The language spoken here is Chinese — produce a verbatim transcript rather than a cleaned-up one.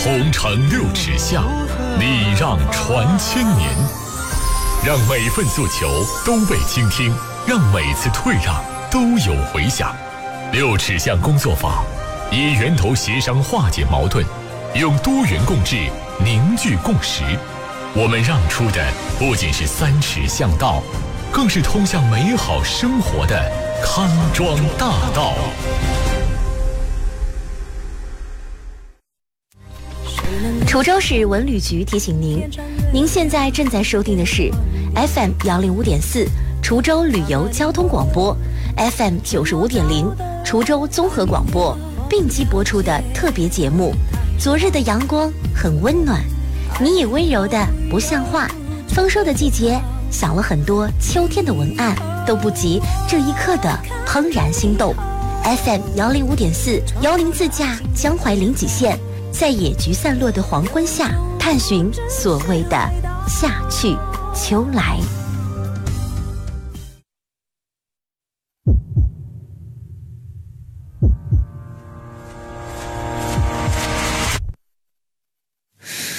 红尘六尺巷，礼让传千年。让每份诉求都被倾听，让每次退让都有回响。六尺巷工作坊以源头协商化解矛盾，用多元共治凝聚共识。我们让出的不仅是三尺巷道，更是通向美好生活的康庄大道。 滁州市文旅局提醒您，您现在正在收听的是 F M 幺零五点四滁州旅游交通广播， F M 九十五点零滁州综合广播并机播出的特别节目。昨日的阳光很温暖，你也温柔的不像话。丰收的季节，想了很多秋天的文案，都不及这一刻的怦然心动。 F M 幺零五点四邀您自驾江淮临济县，在野菊散落的黄昏下，探寻所谓的夏去秋来。